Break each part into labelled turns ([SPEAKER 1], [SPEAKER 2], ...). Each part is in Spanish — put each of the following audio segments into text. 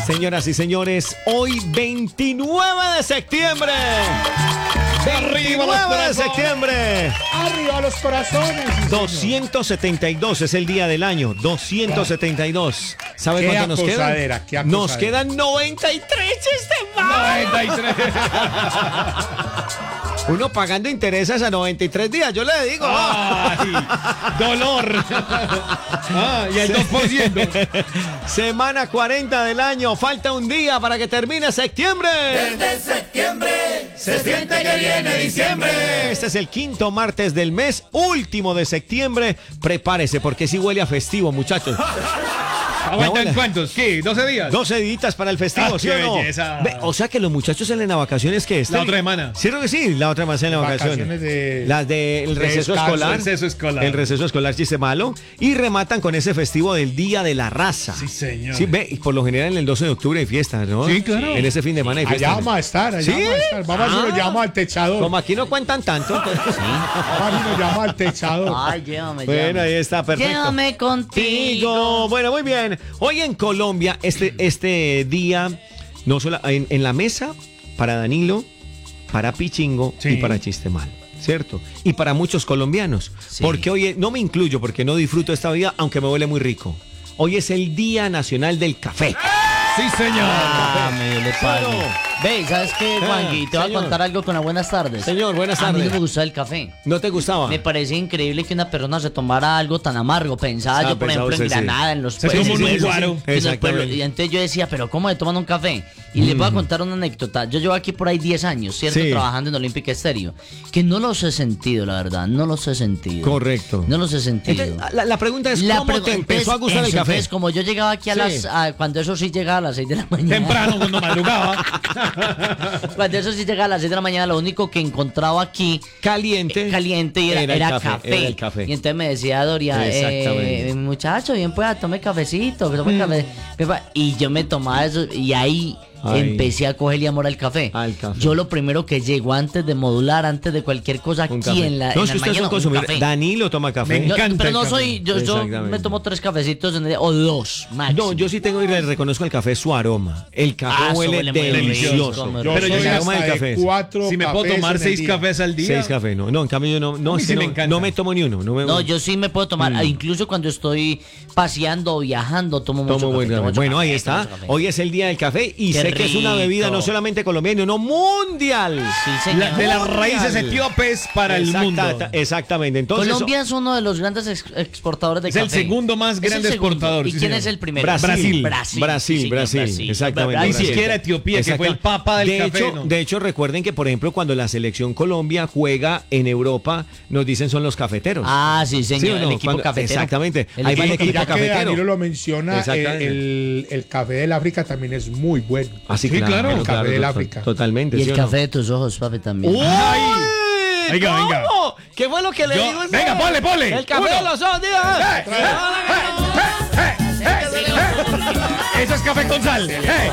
[SPEAKER 1] Señoras y señores, hoy 29 de septiembre.
[SPEAKER 2] ¡Arriba los
[SPEAKER 1] 29 de septiembre.
[SPEAKER 3] ¡Arriba los corazones! Sí,
[SPEAKER 1] 272 es el día del año. 272. ¿Sabe
[SPEAKER 3] Qué
[SPEAKER 1] cuánto nos quedan?
[SPEAKER 3] acosadera, qué
[SPEAKER 1] Nos
[SPEAKER 3] acosadera.
[SPEAKER 1] quedan 93 este mes.
[SPEAKER 2] 93.
[SPEAKER 1] Uno pagando intereses a 93 días, yo le digo.
[SPEAKER 2] ¡Ay! ¡Dolor! Y el 2%.
[SPEAKER 1] Semana 40 del año. Falta un día para que termine septiembre.
[SPEAKER 4] Desde septiembre se siente que viene diciembre.
[SPEAKER 1] Este es el quinto martes del mes, último de septiembre. Prepárese porque sí huele a festivo, muchachos.
[SPEAKER 2] ¿Aguantan
[SPEAKER 1] abuela.
[SPEAKER 2] cuántos? ¿Qué? ¿12 días?
[SPEAKER 1] 12 días para el festivo,
[SPEAKER 2] Ah,
[SPEAKER 1] ¿sí
[SPEAKER 2] qué
[SPEAKER 1] o no?
[SPEAKER 2] belleza.
[SPEAKER 1] Ve, o sea que los muchachos salen a vacaciones que
[SPEAKER 2] La otra semana.
[SPEAKER 1] ¿Cierto que sí? La otra semana salen a vacaciones.
[SPEAKER 3] Vacaciones de-
[SPEAKER 1] Las del receso
[SPEAKER 3] descanso,
[SPEAKER 1] escolar.
[SPEAKER 2] receso escolar.
[SPEAKER 1] El receso escolar, chiste malo. Y rematan con ese festivo del Día de la Raza.
[SPEAKER 2] Sí, señor.
[SPEAKER 1] Sí, ve, y por lo general en el 12 de octubre hay fiestas, ¿no?
[SPEAKER 2] Sí, claro.
[SPEAKER 1] En ese fin de semana hay
[SPEAKER 3] Allá
[SPEAKER 1] fiestas.
[SPEAKER 3] vamos a estar, allá
[SPEAKER 1] ¿Sí?
[SPEAKER 3] vamos a estar. Vamos y nos llama al techador.
[SPEAKER 1] Como aquí no cuentan tanto. pues,
[SPEAKER 3] Vamos y nos llama al techador.
[SPEAKER 5] Ay, llévame,
[SPEAKER 1] Bueno,
[SPEAKER 5] llévame.
[SPEAKER 1] ahí está, perfecto.
[SPEAKER 5] Llévame contigo.
[SPEAKER 1] Bueno, muy bien. Hoy en Colombia, este día, no solo en la mesa, para Danilo, para Pichingo
[SPEAKER 2] Sí.
[SPEAKER 1] y para Chiste Malo, ¿cierto? Y para muchos colombianos.
[SPEAKER 5] Sí.
[SPEAKER 1] Porque hoy, no me incluyo, porque no disfruto esta vida, aunque me huele muy rico. Hoy es el Día Nacional del Café.
[SPEAKER 2] Sí, señor.
[SPEAKER 5] Ah, me duele palo.
[SPEAKER 1] Claro.
[SPEAKER 5] Ve, ¿sabes qué, Juangui? Te voy a
[SPEAKER 1] señor.
[SPEAKER 5] contar algo con las buenas tardes.
[SPEAKER 1] Señor, buenas
[SPEAKER 5] A mí no
[SPEAKER 1] tardes.
[SPEAKER 5] me gusta el café.
[SPEAKER 1] ¿No te gustaba?
[SPEAKER 5] Me parece increíble que una persona se tomara algo tan amargo. Pensaba yo, por
[SPEAKER 1] pensaba
[SPEAKER 5] ejemplo, en
[SPEAKER 1] usted, sí.
[SPEAKER 5] Granada, en los
[SPEAKER 2] Es como un
[SPEAKER 5] pueblos.
[SPEAKER 2] guaro.
[SPEAKER 5] En los pueblos.
[SPEAKER 1] Exactamente.
[SPEAKER 5] Y entonces yo decía, ¿pero cómo se toman un café? Y les voy a contar una anécdota. Yo llevo aquí por ahí 10 años, ¿cierto?
[SPEAKER 1] Sí.
[SPEAKER 5] Trabajando en Olympic Stereo. Que no los he sentido, la verdad. No los he sentido.
[SPEAKER 1] Correcto.
[SPEAKER 5] No los he sentido.
[SPEAKER 1] Entonces, la pregunta es, ¿cómo te empezó a gustar el café?
[SPEAKER 5] Entonces, como yo llegaba aquí
[SPEAKER 1] Sí.
[SPEAKER 5] cuando eso sí llegaba a las 6 de la mañana.
[SPEAKER 2] Temprano, cuando madrugaba.
[SPEAKER 5] Cuando eso sí llegaba a las 6 de la mañana, lo único que encontraba aquí
[SPEAKER 1] Caliente.
[SPEAKER 5] caliente y era
[SPEAKER 1] el
[SPEAKER 5] café.
[SPEAKER 1] Era el café.
[SPEAKER 5] Y entonces me decía Doria,
[SPEAKER 1] Exactamente.
[SPEAKER 5] muchacho, bien pues, tome cafecito, tome café. Y yo me tomaba eso y ahí
[SPEAKER 1] Ay.
[SPEAKER 5] empecé a cogerle amor al café.
[SPEAKER 1] Al café.
[SPEAKER 5] Yo lo primero que llegó antes de modular, antes de cualquier cosa
[SPEAKER 1] Un
[SPEAKER 5] aquí
[SPEAKER 1] café.
[SPEAKER 5] en la,
[SPEAKER 1] No,
[SPEAKER 5] en
[SPEAKER 1] si
[SPEAKER 5] la
[SPEAKER 1] usted es un
[SPEAKER 5] mañana, un
[SPEAKER 1] consumidor.
[SPEAKER 5] café.
[SPEAKER 1] Danilo toma café.
[SPEAKER 2] Me encanta
[SPEAKER 5] Pero
[SPEAKER 2] el
[SPEAKER 5] no
[SPEAKER 2] café.
[SPEAKER 5] soy, yo
[SPEAKER 1] Exactamente.
[SPEAKER 5] me tomo 3 cafecitos en el día, o 2 máximo.
[SPEAKER 1] No, yo sí tengo y le reconozco al café su aroma. El café
[SPEAKER 5] Ah, eso
[SPEAKER 1] huele
[SPEAKER 5] huele muy
[SPEAKER 1] delicioso.
[SPEAKER 5] rico,
[SPEAKER 3] Yo
[SPEAKER 2] Pero yo
[SPEAKER 3] soy
[SPEAKER 2] el
[SPEAKER 3] hasta
[SPEAKER 1] aroma del
[SPEAKER 3] de
[SPEAKER 1] café.
[SPEAKER 3] 4
[SPEAKER 2] Si me puedo
[SPEAKER 3] cafés
[SPEAKER 2] tomar
[SPEAKER 3] en el
[SPEAKER 2] 6
[SPEAKER 3] día.
[SPEAKER 2] cafés al día.
[SPEAKER 1] 6 cafés, no. No, en cambio yo no
[SPEAKER 2] mí
[SPEAKER 1] es
[SPEAKER 2] sí
[SPEAKER 1] que
[SPEAKER 2] me
[SPEAKER 1] no,
[SPEAKER 2] encanta.
[SPEAKER 1] no me tomo ni uno.
[SPEAKER 5] No, yo sí me puedo tomar, incluso cuando estoy paseando o viajando, tomo mucho
[SPEAKER 1] tomo buen
[SPEAKER 5] café,
[SPEAKER 1] café.
[SPEAKER 5] mucho
[SPEAKER 1] Bueno, ahí
[SPEAKER 5] café,
[SPEAKER 1] está.
[SPEAKER 5] mucho café.
[SPEAKER 1] Hoy es el día del café y
[SPEAKER 5] Qué
[SPEAKER 1] sé que es una bebida
[SPEAKER 5] rico.
[SPEAKER 1] no solamente colombiana, sino mundial.
[SPEAKER 5] Sí, señor.
[SPEAKER 2] De las raíces etíopes para el mundo.
[SPEAKER 1] Exactamente. Entonces,
[SPEAKER 5] Colombia es uno de los grandes exportadores de
[SPEAKER 2] Es el
[SPEAKER 5] café.
[SPEAKER 2] segundo más
[SPEAKER 5] Es el
[SPEAKER 2] grande
[SPEAKER 5] segundo.
[SPEAKER 2] exportador,
[SPEAKER 5] ¿Y
[SPEAKER 2] sí,
[SPEAKER 5] quién
[SPEAKER 2] señor.
[SPEAKER 5] es el primero?
[SPEAKER 1] Brasil.
[SPEAKER 5] Sí, señor,
[SPEAKER 1] Brasil. Exactamente.
[SPEAKER 2] Ni
[SPEAKER 1] Brasil.
[SPEAKER 2] siquiera Etiopía, que fue el papa del
[SPEAKER 1] de
[SPEAKER 2] café,
[SPEAKER 1] Hecho,
[SPEAKER 2] ¿no?
[SPEAKER 1] De hecho, recuerden que, por ejemplo, cuando la selección Colombia juega en Europa, nos dicen son los cafeteros.
[SPEAKER 5] Ah, sí, señor,
[SPEAKER 1] ¿Sí o no?
[SPEAKER 5] el equipo
[SPEAKER 1] Cuando-
[SPEAKER 5] cafetero.
[SPEAKER 1] Exactamente.
[SPEAKER 5] El
[SPEAKER 1] Ahí va el
[SPEAKER 5] equipo
[SPEAKER 1] equipo
[SPEAKER 3] Ya que
[SPEAKER 1] cafetero.
[SPEAKER 3] Danilo lo menciona,
[SPEAKER 1] Exactamente.
[SPEAKER 3] el café del África también es muy bueno.
[SPEAKER 1] Así
[SPEAKER 2] Sí, claro.
[SPEAKER 3] El café del África.
[SPEAKER 1] Totalmente.
[SPEAKER 5] Y
[SPEAKER 1] ¿sí
[SPEAKER 5] el
[SPEAKER 1] o no?
[SPEAKER 5] café de tus ojos, papi, también.
[SPEAKER 2] Ay. Venga,
[SPEAKER 1] ¿Cómo?
[SPEAKER 2] venga.
[SPEAKER 1] ¿Qué fue lo que le
[SPEAKER 2] Yo-
[SPEAKER 1] digo a usted?
[SPEAKER 2] venga, ponle.
[SPEAKER 1] El café
[SPEAKER 2] Uno.
[SPEAKER 1] de los ojos, diga.
[SPEAKER 2] Eso es café con sal.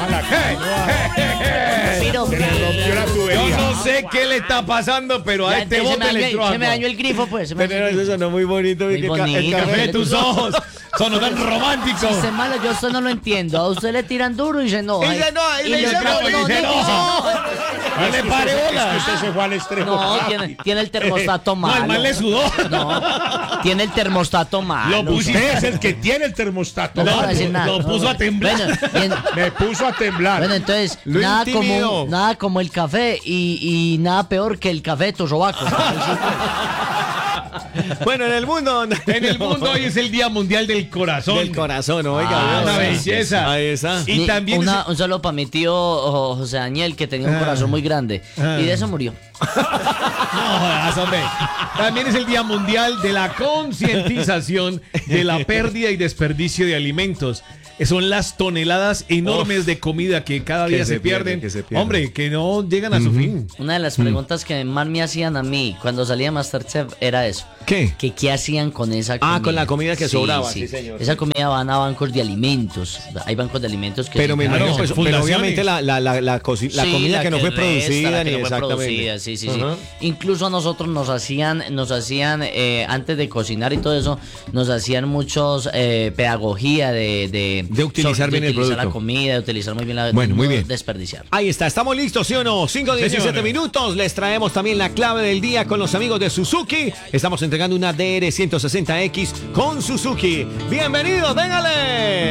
[SPEAKER 5] Pero
[SPEAKER 3] Se le rompió la
[SPEAKER 2] Yo
[SPEAKER 3] tubería.
[SPEAKER 2] no sé qué le está pasando, pero a
[SPEAKER 5] ya,
[SPEAKER 2] este
[SPEAKER 5] entonces
[SPEAKER 2] bote le entró
[SPEAKER 5] se me
[SPEAKER 2] agua.
[SPEAKER 5] dañó el grifo, pues. Se me
[SPEAKER 1] Pero
[SPEAKER 5] dañó el
[SPEAKER 1] eso
[SPEAKER 5] grifo.
[SPEAKER 1] sonó muy bonito.
[SPEAKER 5] Muy
[SPEAKER 1] que
[SPEAKER 5] bonito.
[SPEAKER 1] el
[SPEAKER 2] Café de tus ojos. Son tan románticos.
[SPEAKER 5] Chiste malo, yo esto no lo entiendo. A usted le tiran duro y se enoja.
[SPEAKER 1] Y se enoja, y le
[SPEAKER 5] le
[SPEAKER 1] dice,
[SPEAKER 5] trae-
[SPEAKER 2] no, y se enoja. No le pare
[SPEAKER 3] Es que
[SPEAKER 2] bola.
[SPEAKER 3] usted se fue al extremo.
[SPEAKER 5] No, tiene el termostato malo.
[SPEAKER 2] No, el man le sudó.
[SPEAKER 5] No, tiene el termostato malo.
[SPEAKER 2] Lo pusiste.
[SPEAKER 3] Usted es el que tiene el termostato.
[SPEAKER 5] No puedo decir nada.
[SPEAKER 2] lo puso a temblar.
[SPEAKER 5] Bueno, bien.
[SPEAKER 3] Me puso a temblar.
[SPEAKER 5] Bueno, entonces,
[SPEAKER 1] Lo intimidó.
[SPEAKER 5] nada como el café y nada peor que el café de tus sobacos.
[SPEAKER 1] Bueno, en el mundo.
[SPEAKER 2] En el mundo hoy es el Día Mundial del Corazón.
[SPEAKER 1] Del corazón, oiga.
[SPEAKER 5] Ah,
[SPEAKER 1] Dios.
[SPEAKER 2] una belleza.
[SPEAKER 1] Ahí está.
[SPEAKER 2] Y también
[SPEAKER 5] un saludo para mi tío José Daniel, que tenía un corazón muy grande. Y de eso murió.
[SPEAKER 2] No jodas, hombre. También es el Día Mundial de la concientización de la pérdida y desperdicio de alimentos. Son las toneladas enormes de comida que cada
[SPEAKER 1] Que
[SPEAKER 2] día
[SPEAKER 1] se
[SPEAKER 2] se pierden.
[SPEAKER 1] pierden, que se pierden.
[SPEAKER 2] Hombre, que no llegan a su fin.
[SPEAKER 5] Una de las preguntas que más me hacían a mí cuando salía Masterchef era eso.
[SPEAKER 1] ¿Qué?
[SPEAKER 5] Que qué hacían con esa comida.
[SPEAKER 1] Ah, con la comida que sobraba, sí, señor.
[SPEAKER 5] Esa comida van a bancos de alimentos. Hay bancos de alimentos que...
[SPEAKER 1] Pero me
[SPEAKER 2] claro,
[SPEAKER 1] imagino, pues, pero
[SPEAKER 2] fundaciones.
[SPEAKER 1] obviamente la comida que no fue producida ni exactamente.
[SPEAKER 5] Sí.
[SPEAKER 1] Ajá.
[SPEAKER 5] Incluso a nosotros nos hacían antes de cocinar y todo eso, nos hacían muchos pedagogía de
[SPEAKER 1] De utilizar bien el
[SPEAKER 5] utilizar la
[SPEAKER 1] producto.
[SPEAKER 5] comida, de utilizar muy bien la
[SPEAKER 1] Bueno, muy
[SPEAKER 5] no
[SPEAKER 1] bien.
[SPEAKER 5] desperdiciar.
[SPEAKER 1] Ahí está, ¿estamos listos, sí o no? 5:17
[SPEAKER 2] Señor.
[SPEAKER 1] minutos. Les traemos también la clave del día con los amigos de Suzuki. Estamos entregando una DR 160X con Suzuki. Bienvenidos, véngale.